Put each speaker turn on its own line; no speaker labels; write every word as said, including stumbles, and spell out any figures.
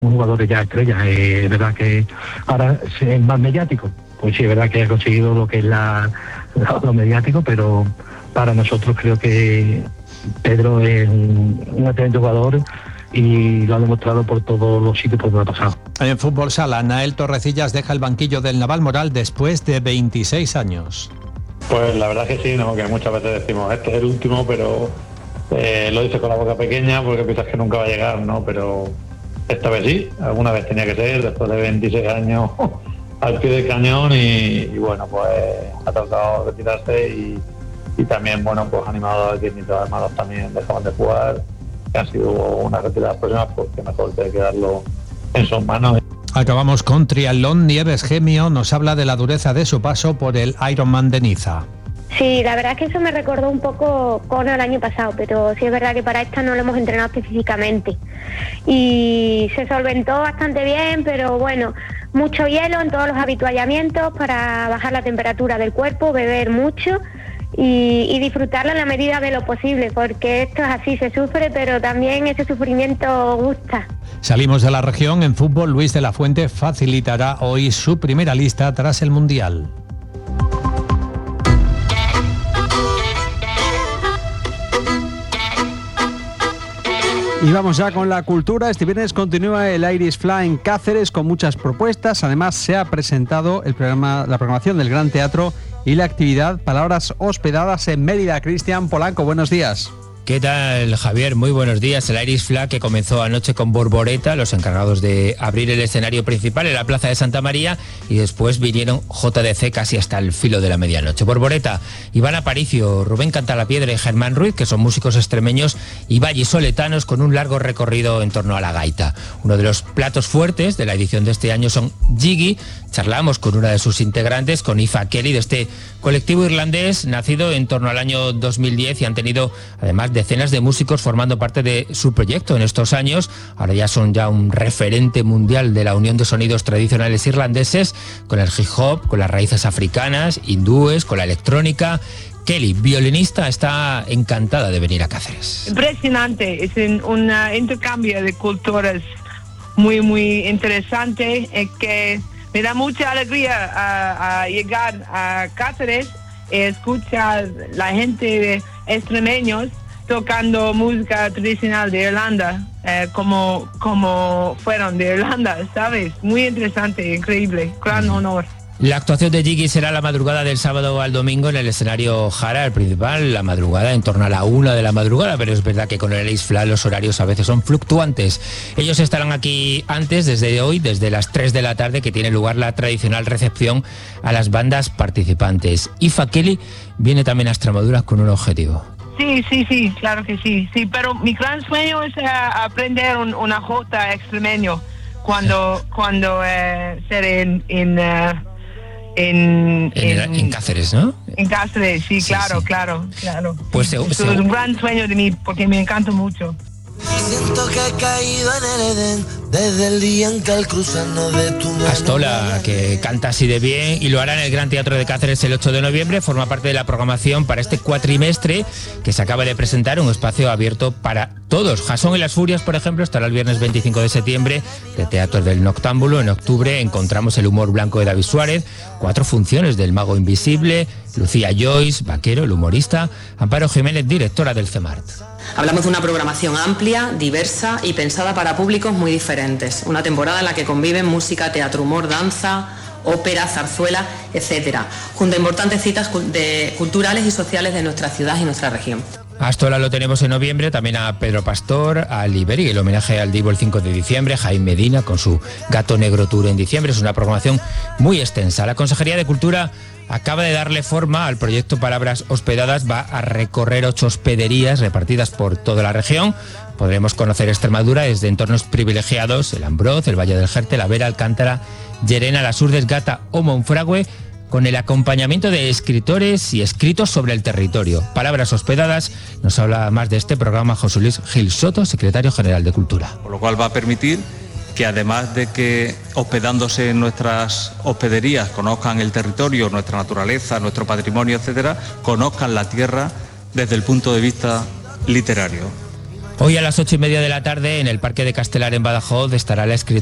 un jugador ya estrella. Es verdad que ahora es más mediático, pues sí, es verdad que ha conseguido lo que es la, lo mediático, pero para nosotros creo que Pedro es un, un excelente jugador y lo ha demostrado por todos los sitios por donde ha pasado.
En fútbol sala, Nael Torrecillas deja el banquillo del Navalmoral después de veintiséis años.
Pues la verdad es que sí, ¿no? Que muchas veces decimos, este es el último, pero eh, lo dice con la boca pequeña porque piensas que nunca va a llegar, ¿no? Pero esta vez sí, alguna vez tenía que ser, después de veintiséis años al pie del cañón y, y bueno, pues ha tratado de retirarse y, y también, bueno, pues animado a que mis dos hermanos también dejaban de jugar, que han sido unas retiradas próximas, porque mejor que quedarlo en sus manos.
Acabamos con triatlón. Nieves Gemio nos habla de la dureza de su paso por el Ironman de Niza.
Sí, la verdad es que eso me recordó un poco con el año pasado, pero sí es verdad que para esta no lo hemos entrenado específicamente. Y se solventó bastante bien, pero bueno, mucho hielo en todos los habituallamientos para bajar la temperatura del cuerpo, beber mucho y, y disfrutarlo en la medida de lo posible, porque esto es así, se sufre, pero también ese sufrimiento gusta.
Salimos de la región. En fútbol, Luis de la Fuente facilitará hoy su primera lista tras el Mundial.
Y vamos ya con la cultura. Este viernes continúa el Irish Fly en Cáceres con muchas propuestas. Además, se ha presentado el programa, la programación del Gran Teatro y la actividad Palabras Hospedadas en Mérida. Cristian Polanco, buenos días.
¿Qué tal, Javier? Muy buenos días. El Irish Flag, que comenzó anoche con Borboreta, los encargados de abrir el escenario principal en la Plaza de Santa María, y después vinieron J D C casi hasta el filo de la medianoche. Borboreta, Iván Aparicio, Rubén Cantalapiedra y Germán Ruiz, que son músicos extremeños y vallisoletanos con un largo recorrido en torno a la gaita. Uno de los platos fuertes de la edición de este año son Jiggy. Charlamos con una de sus integrantes, con Aoife Kelly, de este colectivo irlandés nacido en torno al año dos mil diez, y han tenido además decenas de músicos formando parte de su proyecto en estos años. Ahora ya son ya un referente mundial de la unión de sonidos tradicionales irlandeses con el hip hop, con las raíces africanas, hindúes, con la electrónica. Kelly, violinista, está encantada de venir a Cáceres.
Impresionante, es un intercambio de culturas muy, muy interesante, eh, que me da mucha alegría a, a llegar a Cáceres y escuchar la gente de extremeños tocando música tradicional de Irlanda, eh, como, como fueron de Irlanda, ¿sabes? Muy interesante, increíble, gran honor.
La actuación de Jiggy será la madrugada del sábado al domingo en el escenario Jara, el principal, la madrugada en torno a la una de la madrugada, pero es verdad que con el Irish Flag los horarios a veces son fluctuantes. Ellos estarán aquí antes, desde hoy, desde las tres de la tarde, que tiene lugar la tradicional recepción a las bandas participantes. Aoife Kelly viene también a Extremadura con un objetivo.
Sí, sí, sí, claro que sí, sí, pero mi gran sueño es uh, aprender un, una jota extremeño cuando, cuando uh, seré en... en uh, En,
en, en, en Cáceres, ¿no?
En Cáceres, sí,
sí
claro,
sí.
claro, claro.
Pues
Eso es un gran sueño de mí, porque me encanta mucho.
Siento que he caído en el Edén desde el día en que al cruzarnos de tu mano.
Astola, que canta así de bien y lo hará en el Gran Teatro de Cáceres el ocho de noviembre, forma parte de la programación para este cuatrimestre que se acaba de presentar, un espacio abierto para todos. Jasón y las Furias, por ejemplo, estará el viernes veinticinco de septiembre, de Teatro del Noctámbulo. En octubre encontramos El humor blanco de David Suárez, cuatro funciones del Mago Invisible, Lucía Joyce, Vaquero, el humorista, Amparo Jiménez, directora del CEMART.
Hablamos de una programación amplia, diversa y pensada para públicos muy diferentes. Una temporada en la que conviven música, teatro, humor, danza, ópera, zarzuela, etcétera, junto a importantes citas de, culturales y sociales de nuestra ciudad y nuestra región.
A Astola lo tenemos en noviembre, también a Pedro Pastor, a Liberi, el homenaje al Divo el cinco de diciembre, Jaime Medina con su Gato Negro Tour en diciembre. Es una programación muy extensa. La Consejería de Cultura acaba de darle forma al proyecto Palabras Hospedadas. Va a recorrer ocho hospederías repartidas por toda la región. Podremos conocer Extremadura desde entornos privilegiados, el Ambroz, el Valle del Jerte, la Vera, Alcántara, Llerena, Las Urdes, Gata o Monfragüe, con el acompañamiento de escritores y escritos sobre el territorio. Palabras Hospedadas, nos habla más de este programa José Luis Gil Soto, secretario general de Cultura.
Por lo cual va a permitir que, además de que hospedándose en nuestras hospederías conozcan el territorio, nuestra naturaleza, nuestro patrimonio, etcétera, conozcan la tierra desde el punto de vista literario.
Hoy a las ocho y media de la tarde en el Parque de Castelar en Badajoz estará la escritora